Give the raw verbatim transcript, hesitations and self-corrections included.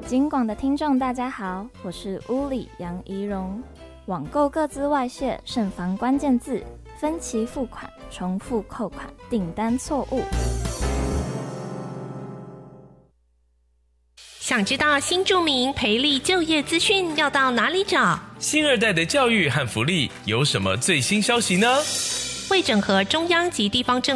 金广的听众大家好，我是屋里杨怡蓉。网购个资外泄，慎防关键字，分期付款、重复扣款、订单错误。 想知道新住民培力就业资讯要到哪里找？ 新二代的教育和福利有什么最新消息呢？ 为整合中央及地方政